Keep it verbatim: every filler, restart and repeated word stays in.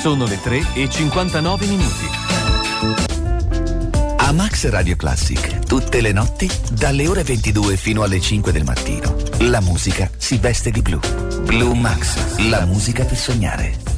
Sono le tre e cinquantanove minuti. A Max Radio Classic, tutte le notti, dalle ore ventidue fino alle cinque del mattino, la musica si veste di blu. Blue Max, la musica per sognare.